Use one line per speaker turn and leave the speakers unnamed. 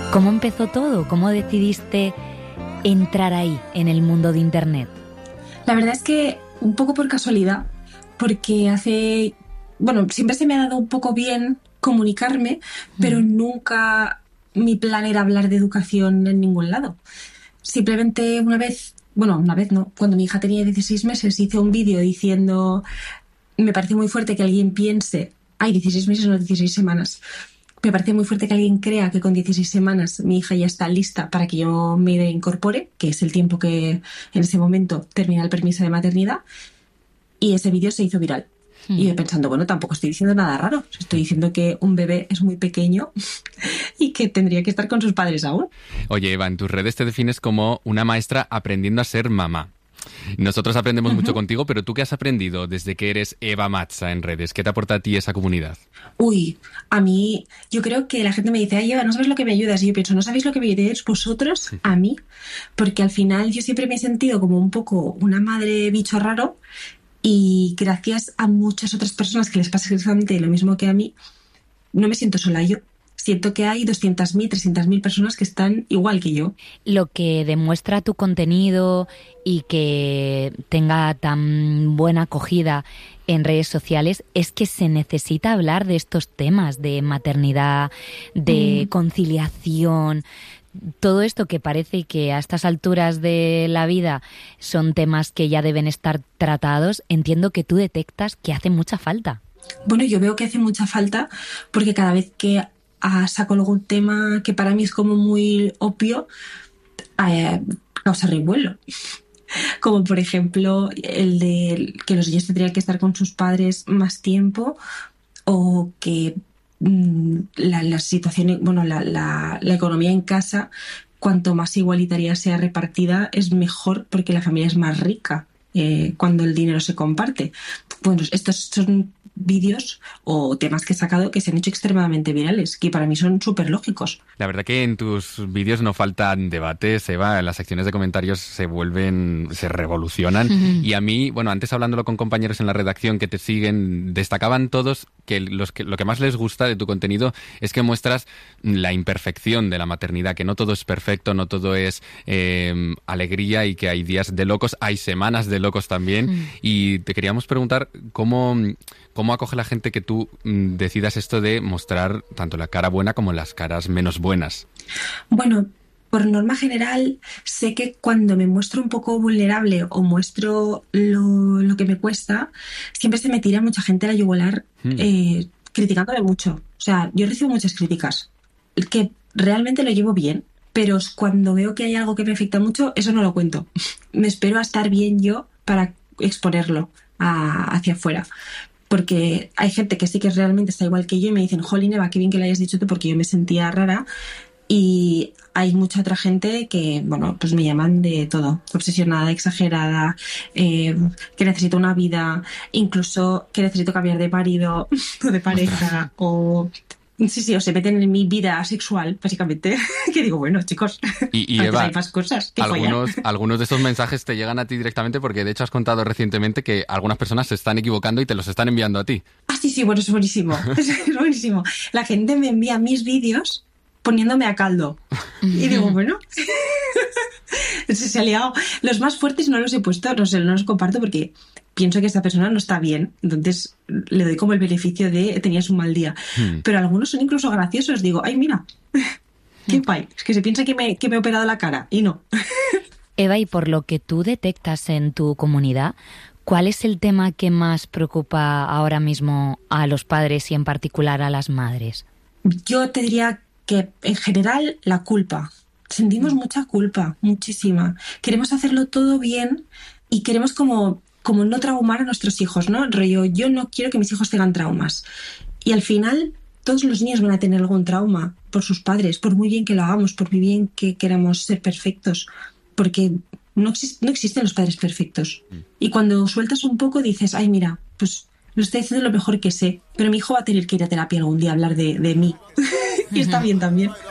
¿Cómo empezó todo? ¿Cómo decidiste entrar ahí, en el mundo de Internet?
La verdad es que un poco por casualidad, porque siempre se me ha dado un poco bien comunicarme, pero nunca mi plan era hablar de educación en ningún lado. Simplemente una vez no, cuando mi hija tenía 16 meses hice un vídeo diciendo, me parece muy fuerte que alguien piense, 16 meses no 16 semanas, me parece muy fuerte que alguien crea que con 16 semanas mi hija ya está lista para que yo me incorpore, que es el tiempo que en ese momento termina el permiso de maternidad, y ese vídeo se hizo viral. Y yo pensando, tampoco estoy diciendo nada raro, estoy diciendo que un bebé es muy pequeño y que tendría que estar con sus padres aún.
Oye, Eva, en tus redes te defines como una maestra aprendiendo a ser mamá. Nosotros aprendemos mucho contigo, pero ¿tú qué has aprendido desde que eres Eva Matza en redes? ¿Qué te aporta a ti esa comunidad?
A mí, yo creo que la gente me dice, Eva, no sabes lo que me ayudas. Y yo pienso, ¿no sabéis lo que me ayudáis vosotros a mí? Porque al final yo siempre me he sentido como un poco una madre bicho raro, y gracias a muchas otras personas que les pasa exactamente lo mismo que a mí, no me siento sola yo. Siento que hay 200.000, 300.000 personas que están igual que yo.
Lo que demuestra tu contenido y que tenga tan buena acogida en redes sociales es que se necesita hablar de estos temas de maternidad, de conciliación. Todo esto que parece que a estas alturas de la vida son temas que ya deben estar tratados, entiendo que tú detectas que hace mucha falta.
Yo veo que hace mucha falta porque cada vez que saco algún tema que para mí es como muy obvio, causa revuelo. Como por ejemplo el de que los niños tendrían que estar con sus padres más tiempo, o que la situación, la economía en casa, cuanto más igualitaria sea repartida, es mejor porque la familia es más rica cuando el dinero se comparte. Estos son vídeos o temas que he sacado que se han hecho extremadamente virales, que para mí son súper lógicos.
La verdad que en tus vídeos no faltan debates, Eva, las secciones de comentarios se revolucionan. Y a mí, antes hablándolo con compañeros en la redacción que te siguen, destacaban todos que lo que más les gusta de tu contenido es que muestras la imperfección de la maternidad, que no todo es perfecto, no todo es alegría, y que hay días de locos, hay semanas de locos también. Y te queríamos preguntar cómo acoge la gente que tú decidas esto de mostrar tanto la cara buena como las caras menos buenas.
Por norma general, sé que cuando me muestro un poco vulnerable o muestro lo que me cuesta, siempre se me tira mucha gente a la yugular criticándome mucho. O sea, yo recibo muchas críticas, que realmente lo llevo bien, pero cuando veo que hay algo que me afecta mucho, eso no lo cuento. Me espero a estar bien yo para exponerlo hacia afuera. Porque hay gente que sí que realmente está igual que yo y me dicen, jolín, Eva, qué bien que lo hayas dicho tú, porque yo me sentía rara. Y hay mucha otra gente que, pues me llaman de todo, obsesionada, exagerada, que necesito una vida, incluso que necesito cambiar de marido o de pareja, o se meten en mi vida sexual, básicamente. Que digo, chicos,
y Eva,
hay más cosas que
algunos de estos mensajes te llegan a ti directamente, porque de hecho has contado recientemente que algunas personas se están equivocando y te los están enviando a ti.
Sí, es buenísimo. Es buenísimo. La gente me envía mis vídeos poniéndome a caldo. Y digo, se ha liado. Los más fuertes no los he puesto, no los comparto porque pienso que esta persona no está bien. Entonces le doy como el beneficio de tenías un mal día. Pero algunos son incluso graciosos. Digo, mira, qué guay. Es que se piensa que me he operado la cara y no.
Eva, y por lo que tú detectas en tu comunidad, ¿cuál es el tema que más preocupa ahora mismo a los padres y en particular a las madres?
Yo te diría que en general la culpa. Sentimos mucha culpa, muchísima. Queremos hacerlo todo bien y queremos como no traumar a nuestros hijos, ¿no? Rollo, yo no quiero que mis hijos tengan traumas. Y al final todos los niños van a tener algún trauma por sus padres, por muy bien que lo hagamos, por muy bien que queramos ser perfectos, porque no existen los padres perfectos. Y cuando sueltas un poco dices, mira, pues lo estoy haciendo lo mejor que sé, pero mi hijo va a tener que ir a terapia algún día a hablar de mí. Y está bien también.